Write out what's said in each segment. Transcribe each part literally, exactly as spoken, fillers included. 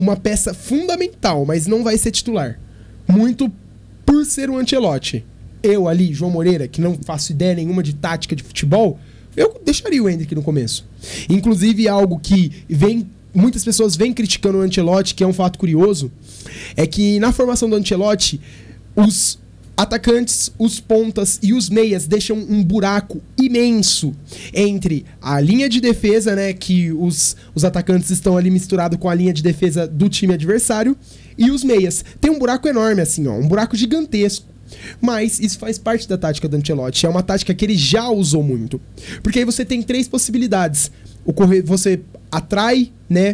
uma peça fundamental, mas não vai ser titular. Muito por ser o Ancelotti. Eu ali, João Moreira, que não faço ideia nenhuma de tática de futebol, eu deixaria o Endrick no começo. Inclusive, algo que vem, muitas pessoas vêm criticando o Ancelotti, que é um fato curioso, é que na formação do Ancelotti, os atacantes, os pontas e os meias deixam um buraco imenso entre a linha de defesa, né, que os, os atacantes estão ali misturados com a linha de defesa do time adversário, e os meias. Tem um buraco enorme assim, ó, um buraco gigantesco. Mas isso faz parte da tática do Ancelotti. É uma tática que ele já usou muito. Porque aí você tem três possibilidades. O corre... Você atrai, né,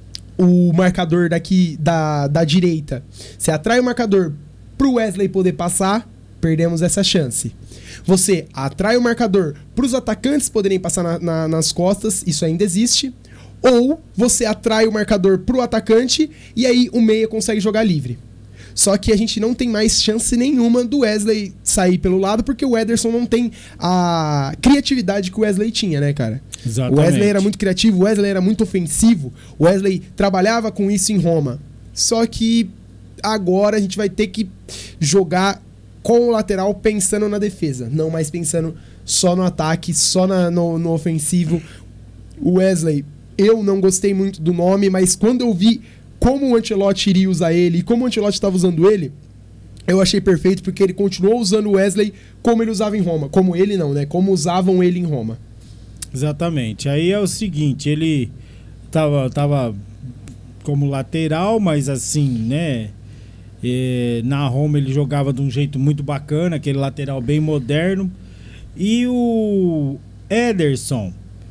o marcador daqui da, da direita. Você atrai o marcador pro Wesley poder passar, perdemos essa chance. Você atrai o marcador pros atacantes poderem passar na, na, nas costas, isso ainda existe. Ou você atrai o marcador pro atacante e aí o meia consegue jogar livre. Só que a gente não tem mais chance nenhuma do Wesley sair pelo lado, porque o Ederson não tem a criatividade que o Wesley tinha, né, cara? Exatamente. O Wesley era muito criativo, o Wesley era muito ofensivo, o Wesley trabalhava com isso em Roma. Só que agora a gente vai ter que jogar com o lateral pensando na defesa, não mais pensando só no ataque, só na, no, no ofensivo. O Wesley, eu não gostei muito do nome, mas quando eu vi como o Ancelotti iria usar ele e como o Ancelotti estava usando ele, eu achei perfeito, porque ele continuou usando o Wesley como ele usava em Roma. Como ele não, né? Como usavam ele em Roma. Exatamente. Aí é o seguinte, ele tava, tava como lateral, mas assim, né? É, na Roma ele jogava de um jeito muito bacana, aquele lateral bem moderno. E o Ederson,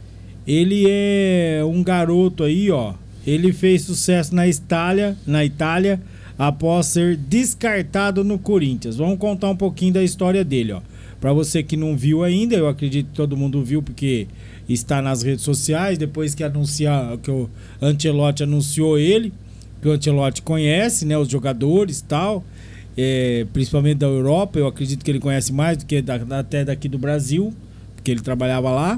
ele é um garoto aí, ó. Ele fez sucesso na Itália, na Itália após ser descartado no Corinthians. Vamos contar um pouquinho da história dele, ó. Para você que não viu ainda, eu acredito que todo mundo viu porque está nas redes sociais, depois que anunciar, que o Ancelotti anunciou ele, que o Ancelotti conhece, né, os jogadores e tal, é, principalmente da Europa. Eu acredito que ele conhece mais do que da, até daqui do Brasil, porque ele trabalhava lá.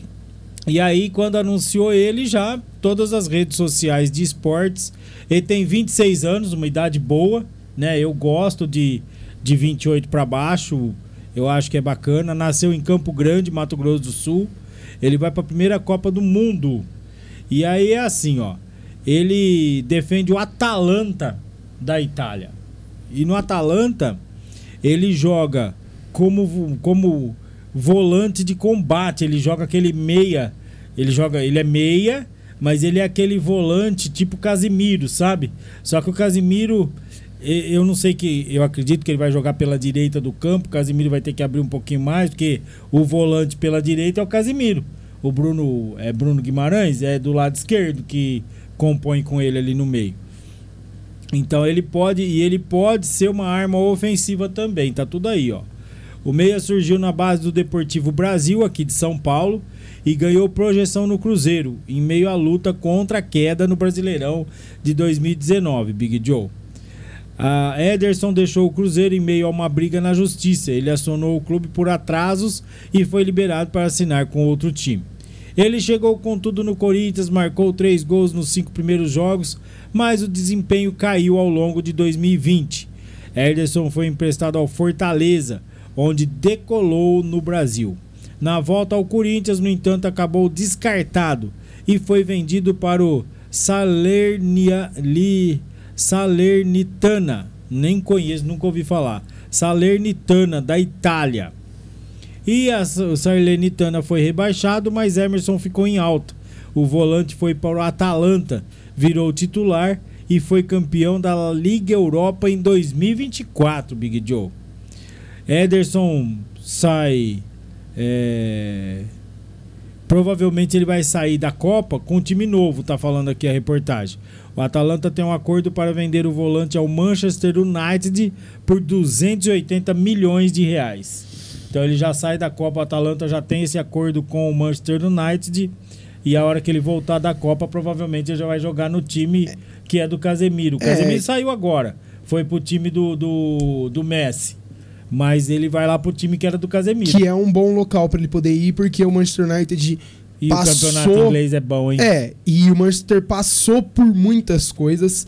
E aí, quando anunciou ele, já todas as redes sociais de esportes, ele tem vinte e seis anos, uma idade boa, né? Eu gosto de, de vinte e oito para baixo, eu acho que é bacana. Nasceu em Campo Grande, Mato Grosso do Sul. Ele vai para a primeira Copa do Mundo. E aí é assim, ó. Ele defende o Atalanta da Itália. E no Atalanta, ele joga como, como volante de combate. Ele joga aquele meia. Ele joga, ele é meia, mas ele é aquele volante tipo Casimiro, sabe? Só que o Casimiro, eu não sei que, eu acredito que ele vai jogar pela direita do campo. O Casimiro vai ter que abrir um pouquinho mais, porque o volante pela direita é o Casimiro. O Bruno é Bruno Guimarães, é do lado esquerdo que compõe com ele ali no meio. Então ele pode, e ele pode ser uma arma ofensiva também, tá tudo aí, ó. O meia surgiu na base do Deportivo Brasil, aqui de São Paulo, e ganhou projeção no Cruzeiro, em meio à luta contra a queda no Brasileirão de dois mil e dezenove, Big Joe. A Ederson deixou o Cruzeiro em meio a uma briga na justiça. Ele acionou o clube por atrasos e foi liberado para assinar com outro time. Ele chegou com tudo no Corinthians, marcou três gols nos cinco primeiros jogos, mas o desempenho caiu ao longo de dois mil e vinte. Ederson foi emprestado ao Fortaleza, onde decolou no Brasil. Na volta ao Corinthians, no entanto, acabou descartado e foi vendido para o Salernia, li, Salernitana, nem conheço, nunca ouvi falar, Salernitana, da Itália. E a Salernitana foi rebaixado, mas Emerson ficou em alta. O volante foi para o Atalanta, virou titular e foi campeão da Liga Europa em dois mil e vinte e quatro, Big Joe. Ederson sai... É... Provavelmente ele vai sair da Copa com um time novo, tá falando aqui a reportagem. O Atalanta tem um acordo para vender o volante ao Manchester United por duzentos e oitenta milhões de reais. Então ele já sai da Copa, o Atalanta já tem esse acordo com o Manchester United, e a hora que ele voltar da Copa, provavelmente ele já vai jogar no time que é do Casemiro. O Casemiro é. saiu agora, foi pro time do, do, do Messi. Mas ele vai lá pro time que era do Casemiro. Que é um bom local para ele poder ir, porque o Manchester United E passou, o campeonato inglês é bom, hein? É, e o Manchester passou por muitas coisas